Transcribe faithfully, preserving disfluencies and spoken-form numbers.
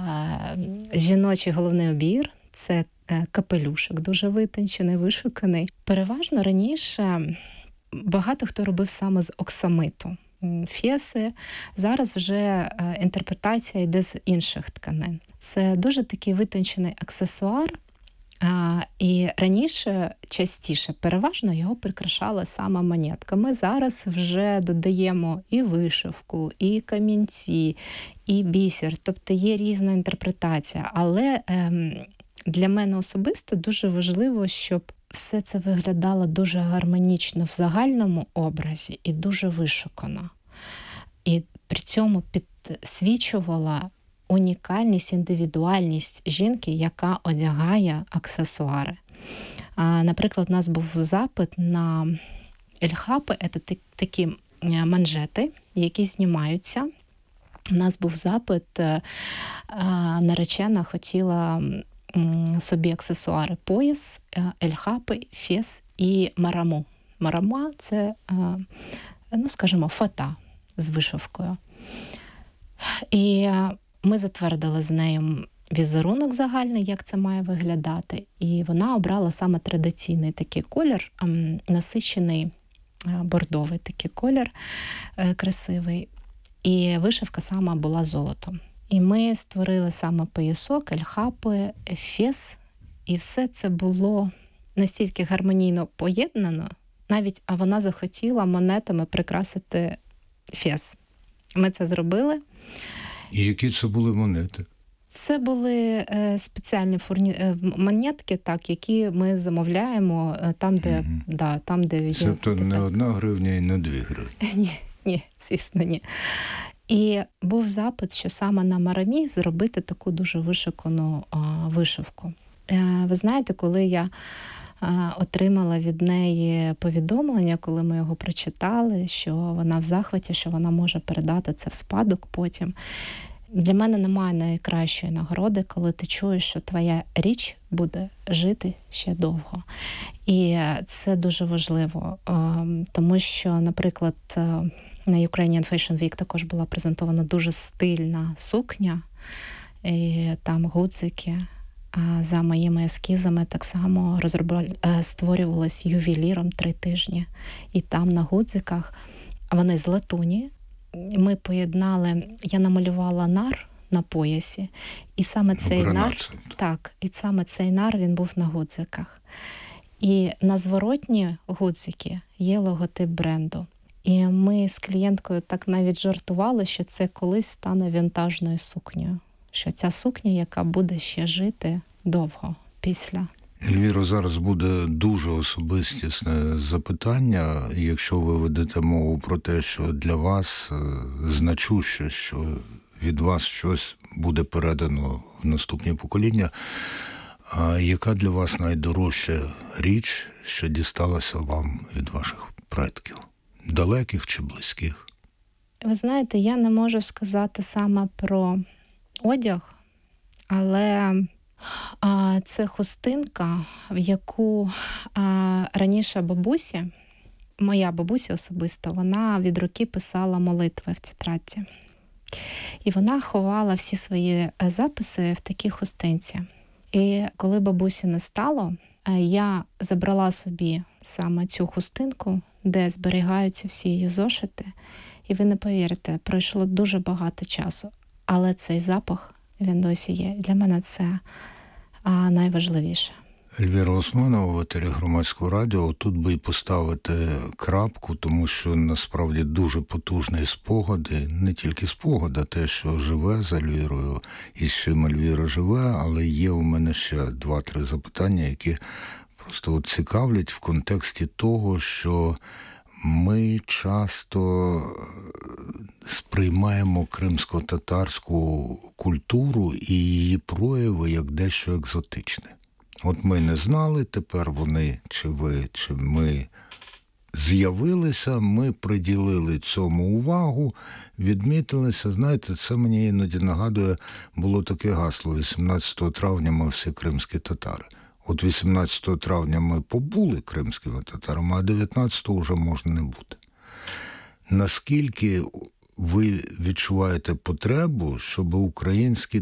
жіночий головний убір, це капелюшок дуже витончений, вишуканий. Переважно раніше багато хто робив саме з оксамиту. Феси. Зараз вже інтерпретація йде з інших тканин. Це дуже такий витончений аксесуар, і раніше частіше, переважно його прикрашали саме монетками. Зараз вже додаємо і вишивку, і камінці, і бісер. Тобто є різна інтерпретація. Але ем, для мене особисто дуже важливо, щоб все це виглядало дуже гармонічно в загальному образі і дуже вишукано. І при цьому підсвічувала унікальність, індивідуальність жінки, яка одягає аксесуари. Наприклад, у нас був запит на ельхапи, це такі манжети, які знімаються. У нас був запит, наречена хотіла собі аксесуари: пояс, ельхапи, фес і мараму. Марама – це, ну, скажімо, фата з вишивкою. І ми затвердили з нею візерунок загальний, як це має виглядати. І вона обрала саме традиційний такий колір, насичений бордовий такий колір, красивий. І вишивка сама була золотом. І ми створили саме поясок, ельхапи, фес. І все це було настільки гармонійно поєднано, навіть а вона захотіла монетами прикрасити фес. Ми це зробили. І які це були монети? Це були е, спеціальні фурні... е, монетки, так, які ми замовляємо там, де... Угу. Да, там, де є... Тобто не одна гривня і не дві гривні? Ні, ні, звісно, ні. І був запит, що саме на марамі зробити таку дуже вишикану а, вишивку. Е, ви знаєте, коли я а, отримала від неї повідомлення, коли ми його прочитали, що вона в захваті, що вона може передати це в спадок потім. Для мене немає найкращої нагороди, коли ти чуєш, що твоя річ буде жити ще довго. І це дуже важливо, тому що, наприклад, на Ukrainian Fashion Week також була презентована дуже стильна сукня, і там гудзики. А за моїми ескізами так само розробляли, створювалось ювеліром три тижні. І там на гудзиках, вони з латуні, ми поєднали, я намалювала нар на поясі, і саме цей нар, так, і саме цей нар, він був на гудзиках. І на зворотні гудзики є логотип бренду. І ми з клієнткою так навіть жартували, що це колись стане вінтажною сукнею. Що ця сукня, яка буде ще жити довго після. Ельвіро, зараз буде дуже особистісне запитання, якщо ви ведете мову про те, що для вас значуще, що від вас щось буде передано в наступні покоління. А яка для вас найдорожча річ, що дісталася вам від ваших предків? Далеких чи близьких? Ви знаєте, я не можу сказати саме про одяг, але а, це хустинка, в яку а, раніше бабусі, моя бабуся особисто, вона від руки писала молитви в тетрадці. І вона ховала всі свої записи в такій хустинці. І коли бабусі не стало, я забрала собі саме цю хустинку, де зберігаються всі її зошити. І ви не повірите, пройшло дуже багато часу. Але цей запах, він досі є. Для мене це а, найважливіше. Ельвіра Османова, в етері Громадського радіо. Тут би й поставити крапку, тому що насправді дуже потужні спогади, не тільки спогади, а те, що живе з Ельвірою і з чим Ельвіра живе, але є у мене ще два-три запитання, які просто от цікавлять в контексті того, що ми часто сприймаємо кримсько-татарську культуру і її прояви як дещо екзотичне. От ми не знали, тепер вони, чи ви, чи ми з'явилися, ми приділили цьому увагу, відмітилися. Знаєте, це мені іноді нагадує, було таке гасло: вісімнадцятого травня ми всі кримські татари. От вісімнадцятого травня ми побули кримськими татарами, а дев'ятнадцятого вже можна не бути. Наскільки ви відчуваєте потребу, щоб українські